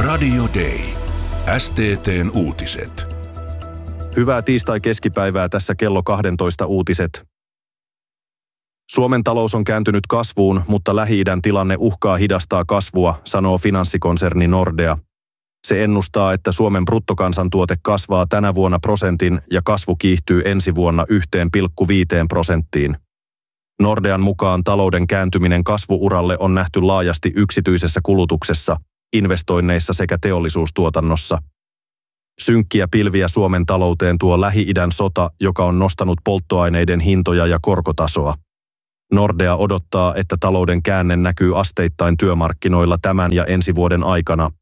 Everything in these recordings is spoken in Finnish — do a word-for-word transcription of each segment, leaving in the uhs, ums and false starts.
Radio Day. S T T:n uutiset. Hyvää tiistai-keskipäivää, tässä kello kaksitoista uutiset. Suomen talous on kääntynyt kasvuun, mutta Lähi-idän tilanne uhkaa hidastaa kasvua, sanoo finanssikonserni Nordea. Se ennustaa, että Suomen bruttokansantuote kasvaa tänä vuonna prosentin ja kasvu kiihtyy ensi vuonna yksi pilkku viisi prosenttiin. Nordean mukaan talouden kääntyminen kasvuuralle on nähty laajasti yksityisessä kulutuksessa, investoinneissa sekä teollisuustuotannossa. Synkkiä pilviä Suomen talouteen tuo Lähi-idän sota, joka on nostanut polttoaineiden hintoja ja korkotasoa. Nordea odottaa, että talouden käänne näkyy asteittain työmarkkinoilla tämän ja ensi vuoden aikana.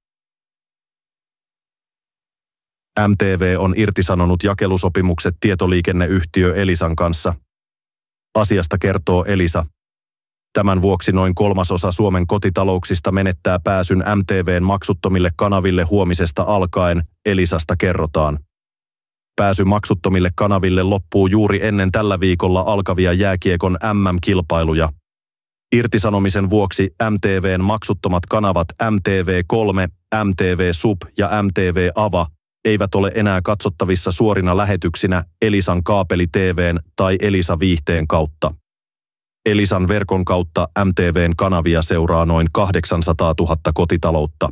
M T V on irtisanonut jakelusopimukset tietoliikenneyhtiö Elisan kanssa. Asiasta kertoo Elisa. Tämän vuoksi noin kolmasosa Suomen kotitalouksista menettää pääsyn M T V:n maksuttomille kanaville huomisesta alkaen, Elisasta kerrotaan. Pääsy maksuttomille kanaville loppuu juuri ennen tällä viikolla alkavia jääkiekon M M-kilpailuja. Irtisanomisen vuoksi M T V:n maksuttomat kanavat M T V kolme, M T V Sub ja M T V Ava eivät ole enää katsottavissa suorina lähetyksinä Elisan kaapeli-T V:n tai Elisa Viihteen kautta. Elisan verkon kautta M T V:n kanavia seuraa noin kahdeksansataatuhatta kotitaloutta.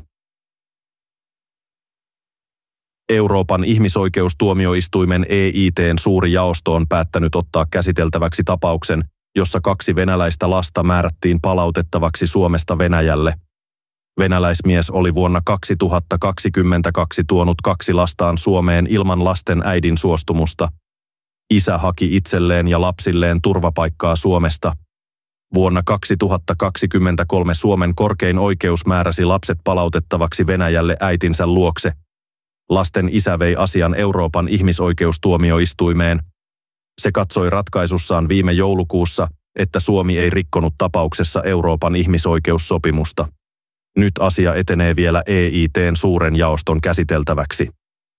Euroopan ihmisoikeustuomioistuimen E I T:n suuri jaosto on päättänyt ottaa käsiteltäväksi tapauksen, jossa kaksi venäläistä lasta määrättiin palautettavaksi Suomesta Venäjälle. Venäläismies oli vuonna kaksituhattakaksikymmentäkaksi tuonut kaksi lastaan Suomeen ilman lasten äidin suostumusta. Isä haki itselleen ja lapsilleen turvapaikkaa Suomesta. Vuonna kaksituhattakaksikymmentäkolme Suomen korkein oikeus määräsi lapset palautettavaksi Venäjälle äitinsä luokse. Lasten isä vei asian Euroopan ihmisoikeustuomioistuimeen. Se katsoi ratkaisussaan viime joulukuussa, että Suomi ei rikkonut tapauksessa Euroopan ihmisoikeussopimusta. Nyt asia etenee vielä E I T:n suuren jaoston käsiteltäväksi.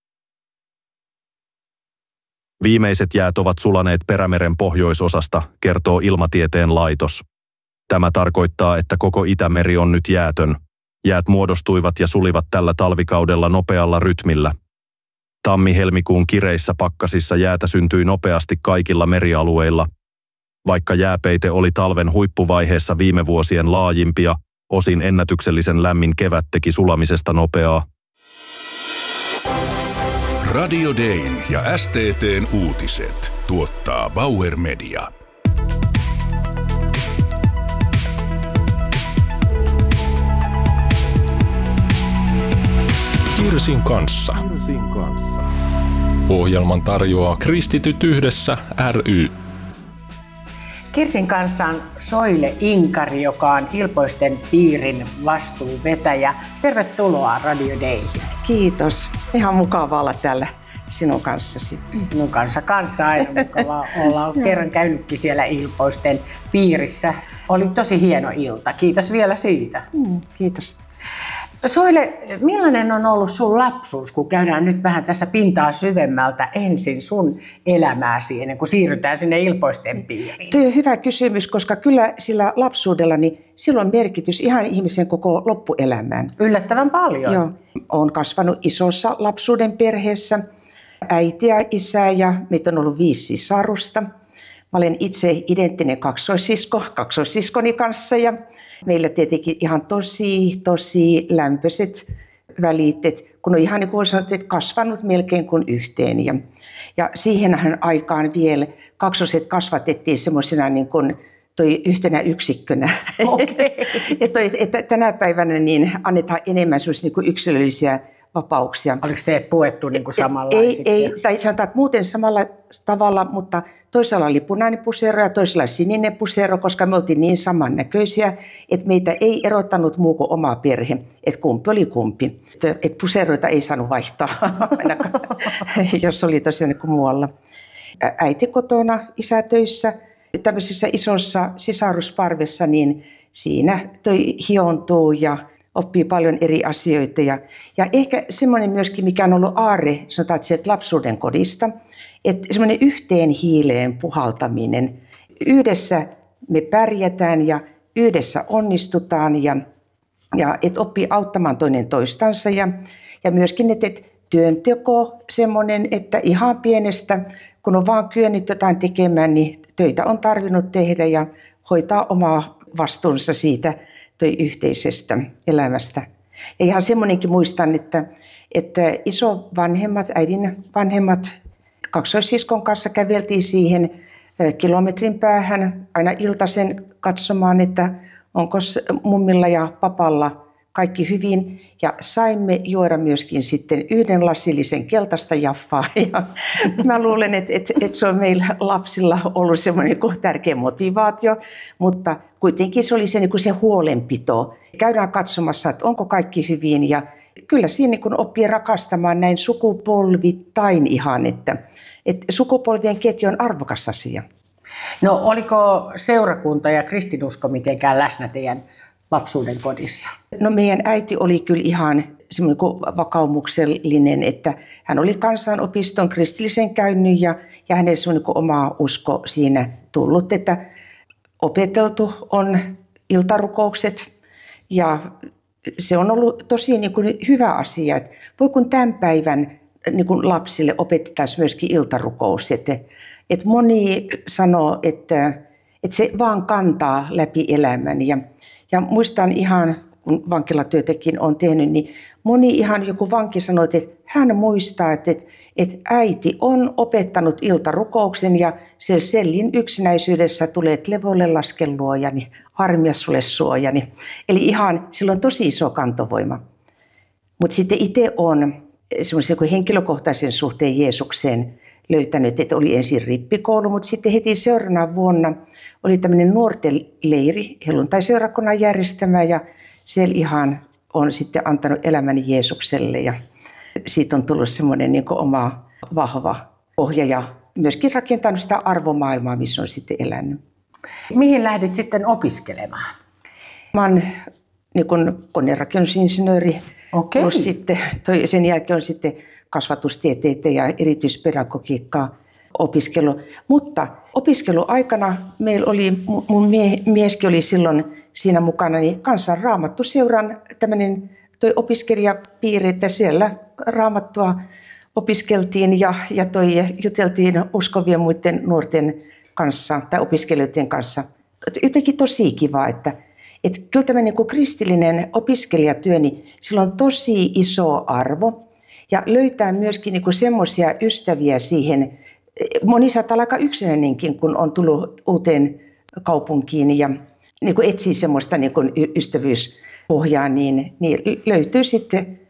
Viimeiset jäät ovat sulaneet Perämeren pohjoisosasta, kertoo Ilmatieteen laitos. Tämä tarkoittaa, että koko Itämeri on nyt jäätön. Jäät muodostuivat ja sulivat tällä talvikaudella nopealla rytmillä. Tammi-helmikuun kireissä pakkasissa jäätä syntyi nopeasti kaikilla merialueilla. Vaikka jääpeite oli talven huippuvaiheessa viime vuosien laajimpia, osin ennätyksellisen lämmin kevät teki sulamisesta nopeaa. Radio Dayn ja S T T:n uutiset tuottaa Bauer Media. Kirsin kanssa. Ohjelman tarjoaa Kristityt yhdessä ry. Kirsin kanssa on Soile Inkari, joka on Ilpoisten piirin vastuuvetäjä. Tervetuloa Radio Dayhin. Kiitos. Ihan mukava olla täällä sinun kanssasi. Sinun kanssa kanssa aina mukava olla. Olen kerran käynytkin siellä Ilpoisten piirissä. Oli tosi hieno ilta. Kiitos vielä siitä. Mm, kiitos. Soile, millainen on ollut sun lapsuus, kun käydään nyt vähän tässä pintaa syvemmältä ensin sun elämääsi ennen kuin siirrytään sinne Ilpoisten piiriin? Tuo on hyvä kysymys, koska kyllä sillä lapsuudella niin sillä on merkitys ihan ihmisen koko loppuelämään. Yllättävän paljon. Joo. Olen kasvanut isossa lapsuuden perheessä. Äiti ja isä ja meitä on ollut viisi sisarusta. Mä olen itse identtinen kaksoissisko, kaksoissiskoni kanssa ja meillä tietenkin ihan tosi, tosi lämpöiset välit, kun on ihan niin kuin sanoa, että kasvanut melkein kuin yhteen. Ja, ja siihenhän aikaan vielä kaksoset kasvatettiin semmoisena niin kuin toi yhtenä yksikkönä. Okay. että, että tänä päivänä niin annetaan enemmän niin kuin yksilöllisiä vapauksia. Oliko teet puettu niin kuin samanlaisiksi? Ei, ei, tai sanotaan, että muuten samalla tavalla, mutta toisella oli punainen pusero ja toisella sininen pusero, koska me oltiin niin samannäköisiä, että meitä ei erottanut muu kuin oma perhe, että kumpi oli kumpi. Että, että puseroita ei saanut vaihtaa, jos oli tosiaan kuin muualla. Äiti kotona, isä töissä, tämmöisessä isossa sisarusparvessa, niin siinä toi hiontuu ja oppii paljon eri asioita. Ja, ja ehkä semmoinen myöskin, mikä on ollut aarre, sanotaan sieltä lapsuuden kodista, että semmoinen yhteen hiileen puhaltaminen. Yhdessä me pärjätään ja yhdessä onnistutaan ja Ja että oppii auttamaan toinen toistansa ja, ja myöskin, että, että työnteko semmoinen, että ihan pienestä, kun on vaan kyennyt jotain tekemään, niin töitä on tarvinnut tehdä ja hoitaa omaa vastuunsa siitä toi yhteisestä elämästä. Ja ihan semmoinenkin muistan, että, että isovanhemmat, äidin vanhemmat, kaksoissiskon kanssa käveltiin siihen kilometrin päähän aina iltaisen katsomaan, että onko mummilla ja papalla kaikki hyvin. Ja saimme juoda myöskin sitten yhden lasillisen keltaista jaffaa. Ja mä luulen, että, että, että se on meillä lapsilla ollut semmoinen tärkeä motivaatio, mutta kuitenkin se oli se, niin kuin se huolenpito. Käydään katsomassa, että onko kaikki hyvin ja kyllä siinä niin kuin oppii rakastamaan näin sukupolvittain ihan, että, että sukupolvien ketju on arvokas asia. No oliko seurakunta ja kristinusko mitenkään läsnä teidän lapsuuden kodissa? No meidän äiti oli kyllä ihan semmoinen vakaumuksellinen, että hän oli kansanopiston kristillisen käynyt ja, ja hänellä semmoinen oma usko siinä tullut, että opeteltu on iltarukoukset ja se on ollut tosi niin kuin hyvä asia, että voi kun tämän päivän niin kuin lapsille opetetaan myöskin iltarukous, että, että moni sanoo, että, että se vaan kantaa läpi elämän ja, ja muistan ihan, kun vankilatyötäkin on tehnyt, niin moni ihan joku vanki sanoi, että hän muistaa, että, että äiti on opettanut iltarukouksen ja siellä sellin yksinäisyydessä tulee, että levolle lasken luojani, harmia sulle suojani. Eli ihan sillä on tosi iso kantovoima. Mutta sitten itse olen semmoisen henkilökohtaisen suhteen Jeesukseen löytänyt, että oli ensin rippikoulu, mutta sitten heti seuraavana vuonna oli tämmöinen nuorten leiri, helluntai-seurakunnan järjestämä ja siellä ihan on sitten antanut elämäni Jeesukselle ja siitä on tullut semmoinen niin kuin oma vahva pohja ja myöskin rakentanut sitä arvomaailmaa, missä on sitten elänyt. Mihin lähdit sitten opiskelemaan? Mä oon niin kuin konerakennusinsinööri, Okei. plus sitten toi, sen jälkeen on sitten kasvatustieteitä ja erityispedagogiikkaa opiskelu. Mutta opiskeluaikana meillä oli, mun mie, mieskin oli silloin siinä mukana, niin Kansan Raamattuseuran tämmöinen toi opiskelijapiiri, että siellä Raamattua opiskeltiin ja, ja toi juteltiin uskovien muiden nuorten kanssa tai opiskelijoiden kanssa. Jotenkin tosi kiva, että, että kyllä tämä niin kuin kristillinen opiskelijatyö, niin sillä on tosi iso arvo ja löytää myöskin niin kuin semmoisia ystäviä siihen. Moni saattaa olla aika yksinäinenkin, kun on tullut uuteen kaupunkiin ja niin kuin etsii semmoista niin kuin ystävyyspohjaa, niin, niin löytyy sitten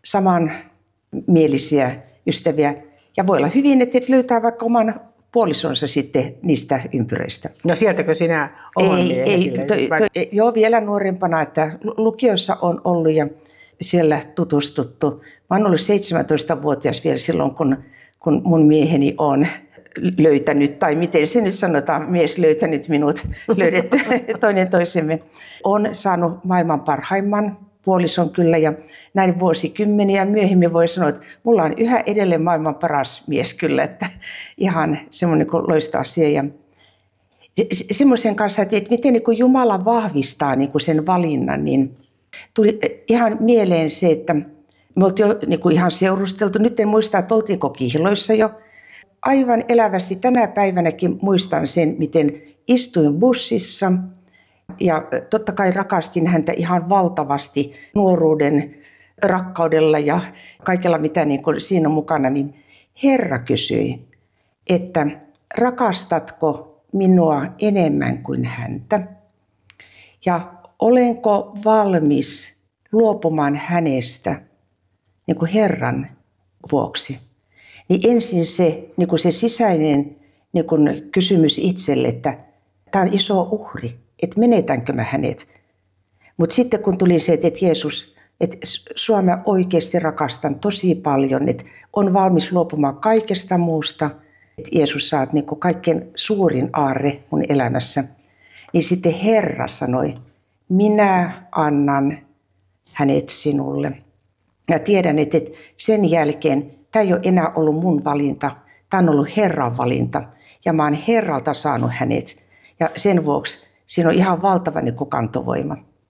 samanmielisiä ystäviä. Ja voi olla hyvin, että löytää vaikka oman puolisonsa sitten niistä ympyröistä. No sieltäkö sinä oman ei, ei, toi, toi, joo, vielä nuorempana, että lukiossa on ollut ja siellä tutustuttu. Mä oon ollut seitsemäntoistavuotias vielä silloin, kun, kun mun mieheni on löytänyt, tai miten se nyt sanotaan, mies löytänyt minut, löydetty toinen toisemme. On saanut maailman parhaimman puolison kyllä ja näin vuosikymmeniä myöhemmin voi sanoa, että mulla on yhä edelleen maailman paras mies kyllä, että ihan semmoinen loistava asia. Ja semmoisen kanssa, että miten niin kuin Jumala vahvistaa niin kuin sen valinnan, niin tuli ihan mieleen se, että me oltiin jo niin kuin ihan seurusteltu. Nyt en muista, että oltiinko kihloissa jo. Aivan elävästi tänä päivänäkin muistan sen, miten istuin bussissa ja totta kai rakastin häntä ihan valtavasti nuoruuden rakkaudella ja kaikella mitä niin kuin siinä on mukana. Niin Herra kysyi, että rakastatko minua enemmän kuin häntä ja olenko valmis luopumaan hänestä niin kuin Herran vuoksi. Niin ensin se, niin kuin se sisäinen niin kuin kysymys itselle, että tämä on iso uhri, että menetänkö mä hänet. Mutta sitten kun tuli se, että Jeesus, että sua mä oikeasti rakastan tosi paljon, että on valmis luopumaan kaikesta muusta, että Jeesus saat niin kuin kaikkein suurin aarre mun elämässä. Niin sitten Herra sanoi, minä annan hänet sinulle. Ja tiedän, että sen jälkeen tämä ei ole enää ollut mun valinta, tämä on ollut Herran valinta ja mä oon Herralta saanut hänet. Ja sen vuoksi siinä on ihan valtava niin kuin kantovoima.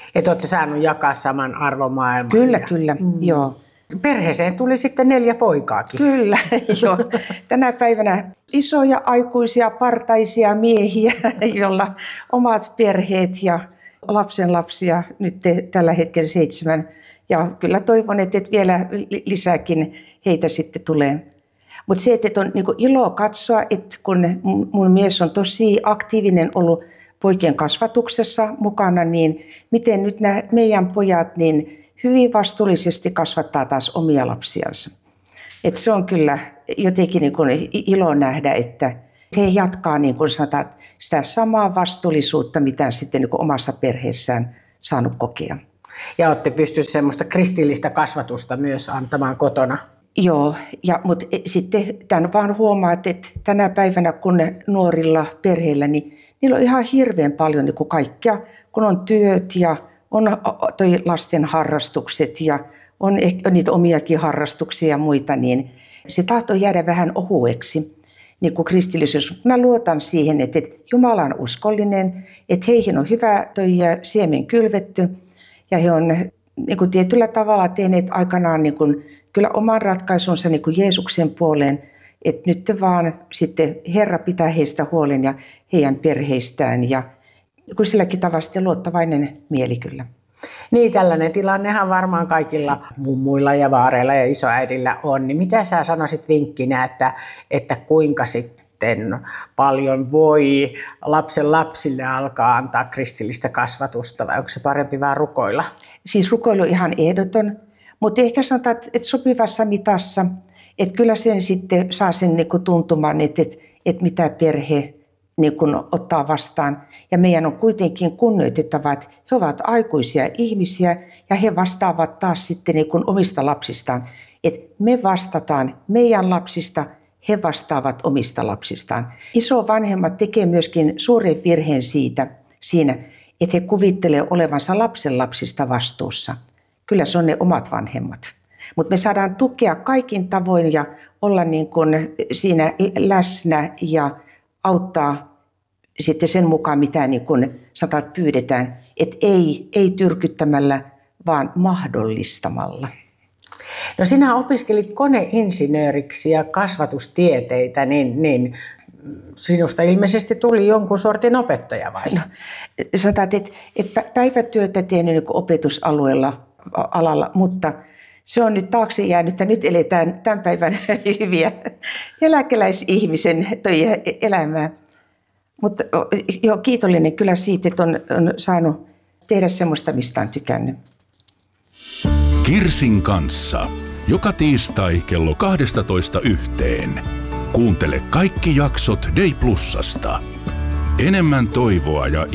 Että olette saanut jakaa saman arvomaailman. Kyllä, kyllä, mm. joo. Perheeseen tuli sitten neljä poikaakin. Kyllä, joo. Tänä päivänä isoja aikuisia partaisia miehiä, joilla omat perheet ja lapsenlapsia nyt tällä hetkellä seitsemän. Ja kyllä toivon, että vielä lisääkin heitä sitten tulee. Mutta se, että on niinku ilo katsoa, että kun mun mies on tosi aktiivinen ollut poikien kasvatuksessa mukana, niin miten nyt nämä meidän pojat niin hyvin vastuullisesti kasvattaa taas omia lapsiansa. Et se on kyllä jotenkin niin kuin ilo nähdä, että he jatkaa niin kuin sanotaan, sitä samaa vastuullisuutta, mitä sitten niin kuin omassa perheessään saanut kokea. Ja olette pystyneet semmoista kristillistä kasvatusta myös antamaan kotona. Joo, ja, mutta sitten tämän vaan huomaa, että tänä päivänä kun nuorilla perheillä, niin niillä on ihan hirveän paljon niin kuin kaikkea, kun on työt ja on toi lasten harrastukset ja on ehkä niitä omiakin harrastuksia ja muita, niin se tahtoo jäädä vähän ohueksi, niin kuin kristillisyys. Mä luotan siihen, että Jumala on uskollinen, että heihin on hyvä toi siemen kylvetty ja he on niin kuin tietyllä tavalla tehneet aikanaan niin kuin, kyllä oman ratkaisunsa niin kuin Jeesuksen puoleen, että nyt vaan sitten Herra pitää heistä huolen ja heidän perheistään ja kun silläkin tavalla sitten luottavainen mieli kyllä. Niin, tällainen tilannehan varmaan kaikilla mummuilla ja vaareilla ja isoäidillä on. Niin mitä sä sanoisit vinkkinä, että, että kuinka sitten paljon voi lapsen lapsille alkaa antaa kristillistä kasvatusta vai onko se parempi vaan rukoilla? Siis rukoilu on ihan ehdoton, mutta ehkä sanotaan, että sopivassa mitassa, että kyllä sen sitten saa sen niinku tuntumaan, että, että, että mitä perhe niin kun ottaa vastaan. Ja meidän on kuitenkin kunnioitettava, että he ovat aikuisia ihmisiä ja he vastaavat taas sitten niin kun omista lapsistaan. Että me vastataan meidän lapsista, he vastaavat omista lapsistaan. Isovanhemmat tekee myöskin suuren virheen siitä, siinä, että he kuvittelee olevansa lapsen lapsista vastuussa. Kyllä se on ne omat vanhemmat. Mutta me saadaan tukea kaikin tavoin ja olla niin kun siinä läsnä ja auttaa sitten sen mukaan, mitä niin kun sanotaan, pyydetään, että ei, ei tyrkyttämällä, vaan mahdollistamalla. No sinä opiskelit koneinsinööriksi ja kasvatustieteitä, niin, niin sinusta ilmeisesti tuli jonkun sortin opettaja vai? No, sanotaan, että, että päivätyötä teen niin opetusalueella alalla, mutta se on nyt taakse jäänyt ja nyt eletään tämän päivän hyviä eläkeläisihmisen elämää. Mutta joo, kiitollinen kyllä siitä, että on, on saanut tehdä semmoista, mistä on tykännyt. Kirsin kanssa. Joka tiistai kello kaksitoista yhteen. Kuuntele kaikki jaksot Day Plusasta. Enemmän toivoa ja